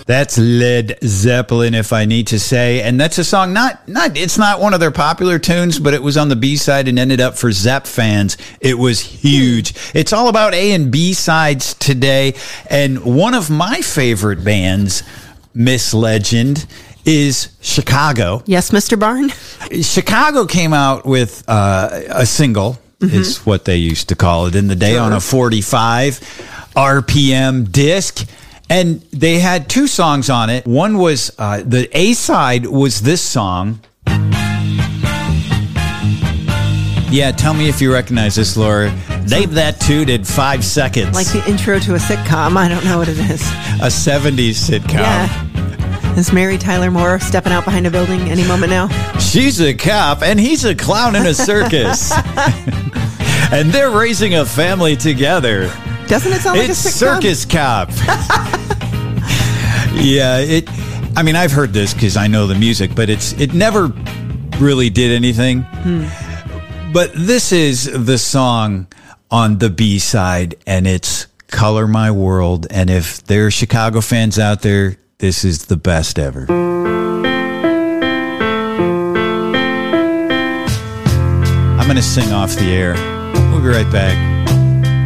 That's Led Zeppelin, If I Need to Say. And that's a song, it's not one of their popular tunes, but it was on the B-side and ended up for Zepp fans. It was huge. It's all about A and B sides today. And one of my favorite bands, Miss Legend, is Chicago. Yes, Mr. Barn. Chicago came out with a single, is what they used to call it in the day, on a 45 RPM disc. And they had two songs on it. One was, the A side was this song. Yeah, tell me if you recognize this, Laura. Name that tune in 5 seconds. Like the intro to a sitcom. I don't know what it is. A 70s sitcom. Yeah. Is Mary Tyler Moore stepping out behind a building any moment now? She's a cop, and he's a clown in a circus. And they're raising a family together. Doesn't it sound like a It's sitcom? Circus Cop. Yeah, I mean, I've heard this because I know the music, but it never really did anything. But this is the song on the B-side, and it's Color My World. And if there are Chicago fans out there, this is the best ever. I'm going to sing off the air. We'll be right back.